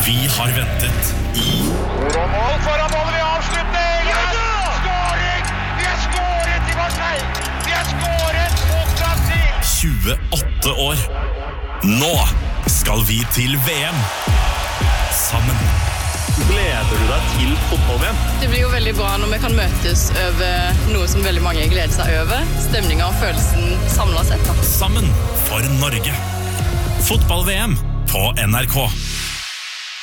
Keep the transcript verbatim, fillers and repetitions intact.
Vi har ventet i Mål foran mål i avslutning! Ja! Skåring! Vi har skåret i Marseille! Vi har skåret mot Brasil! tjueåtte år. Nå skal vi til V M. Sammen. Gleder du deg til fotball-V M? Det blir jo veldig bra når vi kan møtes over noe som veldig mange gleder seg over. Stemningen og følelsen samlet sett. Da. Sammen for Norge. Fotball-V M på N R K.